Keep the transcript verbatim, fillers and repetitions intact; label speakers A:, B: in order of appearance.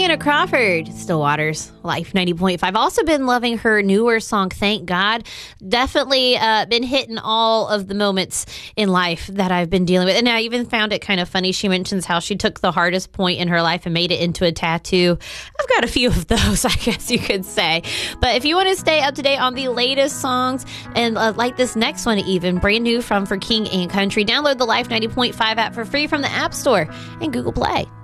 A: Joanna Crawford, Still Waters, Life ninety point five. Also been loving her newer song, Thank God. Definitely uh, been hitting all of the moments in life that I've been dealing with. And I even found it kind of funny. She mentions how she took the hardest point in her life and made it into a tattoo. I've got a few of those, I guess you could say. But if you want to stay up to date on the latest songs, and uh, like this next one even, brand new from For King and Country, download the Life ninety point five app for free from the App Store and Google Play.